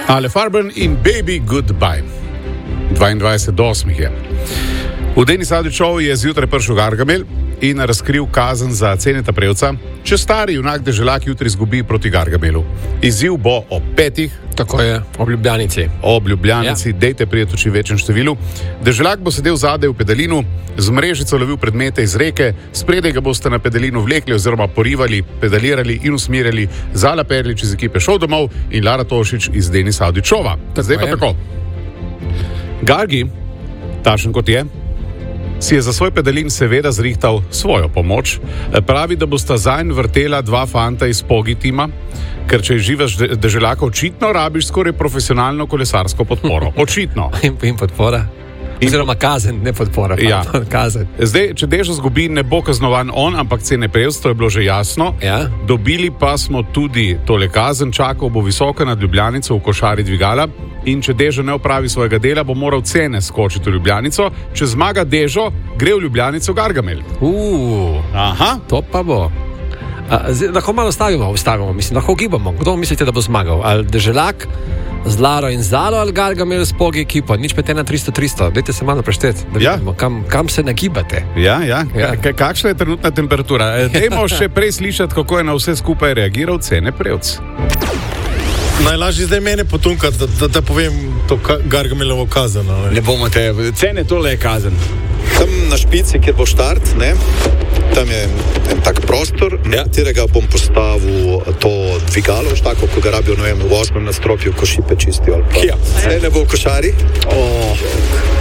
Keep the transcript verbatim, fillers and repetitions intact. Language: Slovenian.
Ale Farben in Baby Goodbye. dvaindvajset do osmih je. V Denis Avdićev je zjutraj prišel Gargamel in razkril kazen za Ceneta Prevca, če stari junak Deželak jutri izgubi proti Gargamelu. Izziv bo ob petih. Tako je, ob Ljubljanici. Ob Ljubljanici, ja. Dejte prijeti v čim večjem številu. Deželak bo sedel zadaj v pedalinu, z mrežico lovil predmete iz reke, spredaj ga boste na pedalinu vlekli oziroma porivali, pedalirali in usmerjali Zala Perlič iz ekipe Šov domov in Lara Tošič iz Denisa Avdićeva. Zdaj pa je. Tako. Gargi, takšen kot je, si je za svoj pedalin seveda zrihtal svojo pomoč. Pravi, da bosta zanj vrtela dva fanta iz Pogi tima, ker če živaš Deželaka, očitno rabiš skoraj profesionalno kolesarsko podporo. Očitno. In, in podpora. Oziroma kazen, ne podpora. Ja. Kazen. Zdaj, če Dežo zgubi, ne bo kaznovan on, ampak Cene Prevc, to je bilo že jasno. Ja. Dobili pa smo tudi tole kazen, čakal bo visoka nad Ljubljanico v košari dvigala in če Dežo ne opravi svojega dela, bo moral Cene skočiti v Ljubljanico. Če zmaga Dežo, gre v Ljubljanico Gargamel. Uh, Aha. To pa bo. A, zdaj, lahko malo stavimo, stavimo, mislim, lahko gibamo. Kdo mislite, da bo zmagal? Ali Deželak z Laro in Zalo ali Gargamel s Pogi ekipo? Nič pet ena tristo tristo. Dajte se malo prešteti, da ja. vidimo, kam, kam se nagibate. Ja, ja. Ja. K- kakšna je trenutna temperatura? Dajmo še prej slišati, kako je na vse skupaj reagiral Cene Prevc. Najlažje zdaj mene potunkati, da, da, da povem to ka- Gargamelovo kazen. Ne? Ne bomo te, Cene, tole je kazen. Tam na špici, kjer bo štart, ne, tam je en tak prostor, na Ja. katerega bom postavil to dvigalo, tako, ko ga rabijo, ne vem, v osmem nadstropju, ko šipe čistijo. Ali pa. Ja. Cene bo v košari. Oh.